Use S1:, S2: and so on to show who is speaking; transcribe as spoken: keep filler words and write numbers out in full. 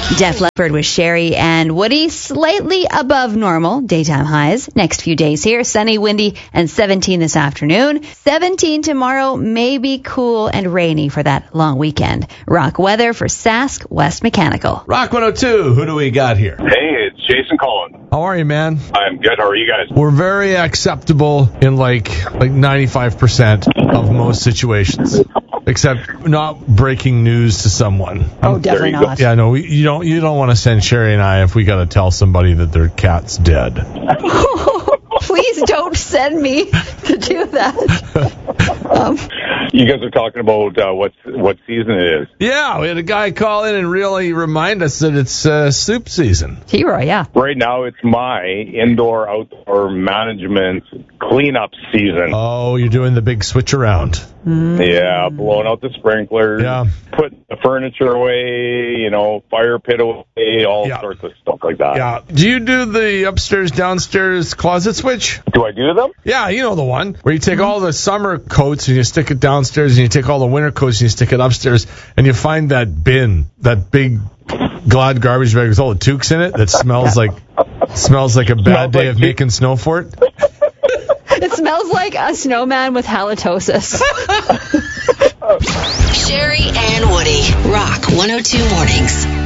S1: Def Leppard with Sherry and Woody, slightly above normal daytime highs. Next few days here, sunny, windy, and seventeen this afternoon. seventeen tomorrow, maybe cool and rainy for that long weekend. Rock weather for Sask West Mechanical.
S2: Rock one oh two, who do we got here?
S3: Hey, it's Jason Collin.
S2: How are you, man?
S3: I'm good. How are you guys?
S2: We're very acceptable in like like ninety-five percent of most situations. Except not breaking news to someone.
S1: Oh, definitely not.
S2: Yeah, no, we, you don't. You don't want to send Sherry and I if we got to tell somebody that their cat's dead.
S1: Please don't send me to do that. Um,
S3: you guys are talking about uh, what what season it is.
S2: Yeah, we had a guy call in and really remind us that it's uh, soup season.
S1: T-Roy, yeah.
S3: Right now, it's my indoor-outdoor management cleanup season.
S2: Oh, you're doing the big switch around.
S1: Mm.
S3: Yeah, blowing out the sprinklers,
S2: yeah.
S3: putting the furniture away, you know, fire pit away, all
S2: yeah.
S3: sorts of stuff like that.
S2: Yeah. Do you do the upstairs, downstairs closet switch?
S3: Do I do them?
S2: Yeah, you know the one where you take all the summer coats and you stick it downstairs, and you take all the winter coats and you stick it upstairs, and you find that bin, that big Glad garbage bag with all the toques in it that smells like smells like a bad day of making snow fort.
S1: It smells like a snowman with halitosis.
S4: Sherry and Woody, Rock one oh two Mornings.